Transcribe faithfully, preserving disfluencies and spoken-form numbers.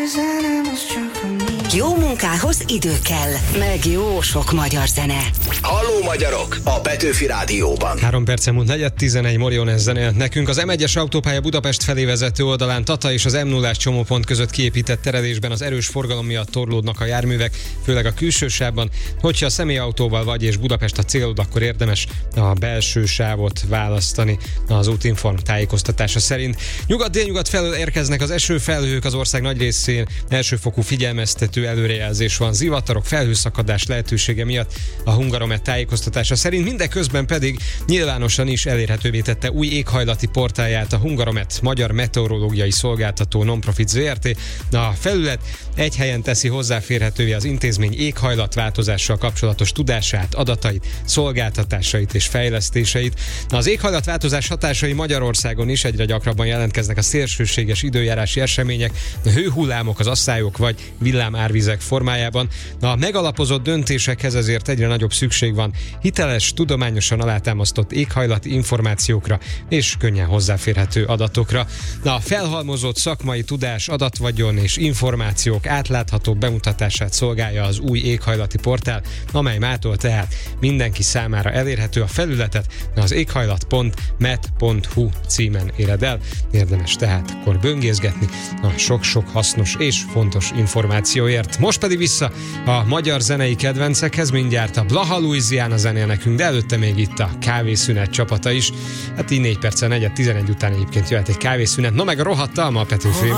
Jó munkához idő kell, meg jó sok magyar zene. Halló magyarok, a Petőfi Rádióban. Három percen múlt negyed tizenegy, Morionez zenélt nekünk. Az em egyes autópálya Budapest felé vezető oldalán Tata és az em nullás csomópont között kiépített terelésben az erős forgalom miatt torlódnak a járművek, főleg a külső sávban. Hogyha a személyautóval vagy és Budapest a célod, akkor érdemes a belső sávot választani az Útinform tájékoztatása szerint. Nyugat-délnyugat felől érkeznek az esőfelhők, az ország nagy részén elsőfokú figyelmeztető előrejelzés van. Zivatarok, felhőszakadás lehetősége miatt a Hungaromet tájékoztatása szerint, mindeközben pedig nyilvánosan is elérhetővé tette új éghajlati portálját a Hungaromet magyar meteorológiai szolgáltató non-profit zé er té. A felület egy helyen teszi hozzáférhetővé az intézmény éghajlatváltozással kapcsolatos tudását, adatait, szolgáltatásait és fejlesztéseit. Az éghajlatváltozás hatásai Magyarországon is egyre gyakrabban jelentkeznek a szélsőséges időjárási események, a hőhullámok, az asszályok vagy villámárvizek formájában. A megalapozott döntésekhez ezért egyre nagyobb szükség van hiteles, tudományosan alátámasztott éghajlati információkra és könnyen hozzáférhető adatokra. A felhalmozott szakmai tudás, adatvagyon és információk átlátható bemutatását szolgálja az új éghajlati portál, amely mától tehát mindenki számára elérhető. A felületet az éghajlat pont met pont hu címen éred el. Érdemes tehát akkor böngészgetni a sok-sok hasznos és fontos információért. Most pedig vissza a magyar zenei kedvencekhez, mindjárt a Blaha Louisiana zenél nekünk, de előtte még itt a kávészünet csapata is. Hát így négy perccel negyed tizenegy után egyébként jöhet egy kávészünet, no meg a rohadt alma a Petőfi.